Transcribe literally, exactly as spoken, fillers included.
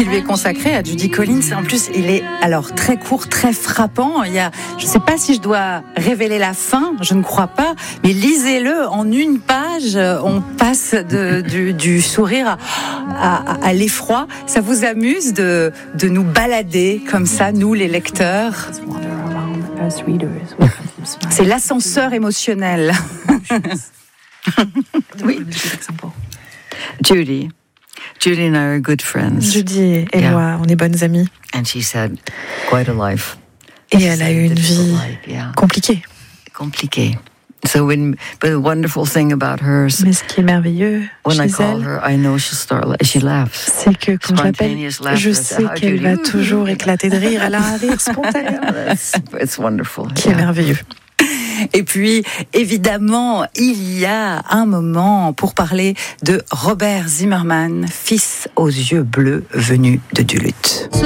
lui est consacré à Judy Collins. En plus, il est alors très court, très frappant. Il y a, je ne sais pas si je dois révéler la fin, je ne crois pas, mais lisez-le en une page. On passe de, du, du sourire à, à, à l'effroi. Ça vous amuse de, de nous balader comme ça, nous les lecteurs? C'est l'ascenseur émotionnel. Oui. Judy. Judy and I are good friends. Judy et Yeah. moi, on est bonnes amies. And she's had quite a life. Et elle a eu une vie Life, yeah. compliquée. Compliqué. So when, but the wonderful thing about her is Mais ce qui est merveilleux when I chez call elle, her, I know she'll start. She laughs. c'est que quand je l'appelle, Spontaneous laughter. je I sais say, "Hi, qu'elle Judy." va toujours éclater de rire. Elle a un rire spontané It's, it's wonderful. qui est Yeah. merveilleux. Et puis, évidemment, il y a un moment pour parler de Robert Zimmerman, fils aux yeux bleus venu de Duluth.